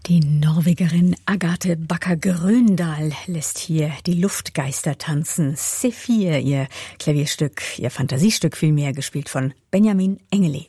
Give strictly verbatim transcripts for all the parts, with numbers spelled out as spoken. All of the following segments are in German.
Die Norwegerin Agathe Bakker-Grøndal lässt hier die Luftgeister tanzen. Sephir, ihr Klavierstück, ihr Fantasiestück vielmehr, gespielt von Benjamin Engeli.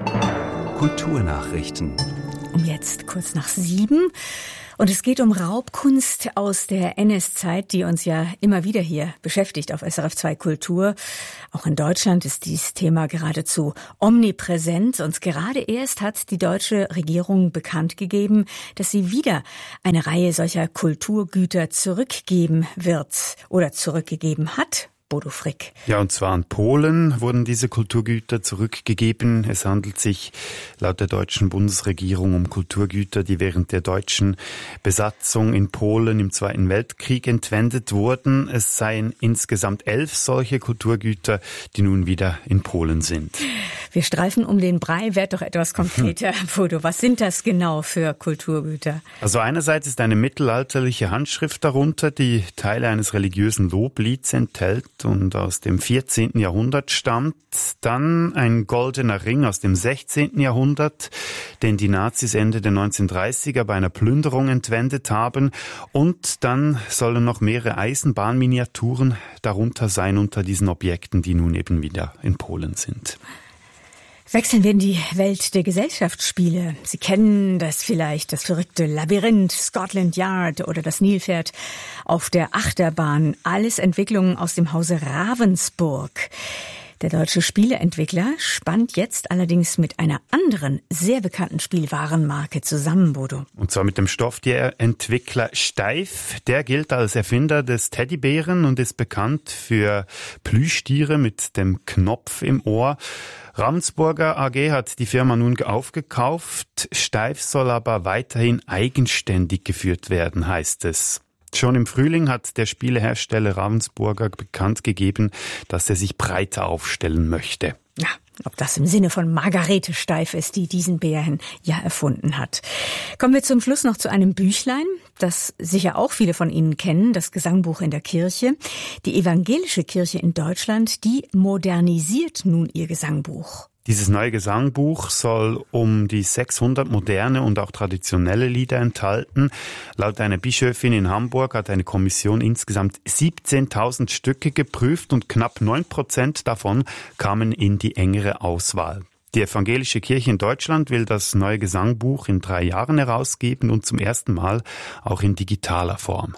Kulturnachrichten. Um jetzt kurz nach sieben. Und es geht um Raubkunst aus der N S-Zeit, die uns ja immer wieder hier beschäftigt auf S R F zwei Kultur. Auch in Deutschland ist dieses Thema geradezu omnipräsent. Und gerade erst hat die deutsche Regierung bekannt gegeben, dass sie wieder eine Reihe solcher Kulturgüter zurückgeben wird oder zurückgegeben hat. Bodo Frick. Ja, und zwar an Polen wurden diese Kulturgüter zurückgegeben. Es handelt sich laut der deutschen Bundesregierung um Kulturgüter, die während der deutschen Besatzung in Polen im Zweiten Weltkrieg entwendet wurden. Es seien insgesamt elf solche Kulturgüter, die nun wieder in Polen sind. Wir streifen um den Brei. Werd doch etwas konkreter, Bodo. Was sind das genau für Kulturgüter? Also einerseits ist eine mittelalterliche Handschrift darunter, die Teile eines religiösen Loblieds enthält und aus dem vierzehnten Jahrhundert stammt. Dann ein goldener Ring aus dem sechzehnten Jahrhundert, den die Nazis Ende der neunzehnhundertdreißiger bei einer Plünderung entwendet haben. Und dann sollen noch mehrere Eisenbahnminiaturen darunter sein unter diesen Objekten, die nun eben wieder in Polen sind. Wechseln wir in die Welt der Gesellschaftsspiele. Sie kennen das vielleicht, das verrückte Labyrinth, Scotland Yard oder das Nilpferd auf der Achterbahn. Alles Entwicklungen aus dem Hause Ravensburg. Der deutsche Spieleentwickler spannt jetzt allerdings mit einer anderen, sehr bekannten Spielwarenmarke zusammen, Bodo. Und zwar mit dem Stofftierentwickler Steiff. Der gilt als Erfinder des Teddybären und ist bekannt für Plüschtiere mit dem Knopf im Ohr. Ravensburger A G hat die Firma nun aufgekauft. Steiff soll aber weiterhin eigenständig geführt werden, heißt es. Schon im Frühling hat der Spielehersteller Ravensburger bekannt gegeben, dass er sich breiter aufstellen möchte. Ja, ob das im Sinne von Margarete Steiff ist, die diesen Bären ja erfunden hat. Kommen wir zum Schluss noch zu einem Büchlein, das sicher auch viele von Ihnen kennen, das Gesangbuch in der Kirche. Die evangelische Kirche in Deutschland, die modernisiert nun ihr Gesangbuch. Dieses neue Gesangbuch soll um die sechshundert moderne und auch traditionelle Lieder enthalten. Laut einer Bischöfin in Hamburg hat eine Kommission insgesamt siebzehntausend Stücke geprüft und knapp neun Prozent davon kamen in die engere Auswahl. Die evangelische Kirche in Deutschland will das neue Gesangbuch in drei Jahren herausgeben und zum ersten Mal auch in digitaler Form.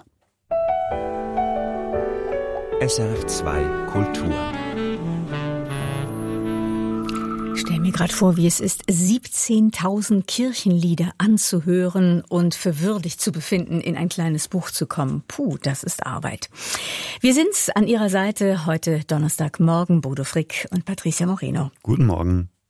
S R F zwei Kultur. Ich stelle mir gerade vor, wie es ist, siebzehntausend Kirchenlieder anzuhören und für würdig zu befinden, in ein kleines Buch zu kommen. Puh, das ist Arbeit. Wir sind an Ihrer Seite heute Donnerstagmorgen, Bodo Frick und Patricia Moreno. Guten Morgen.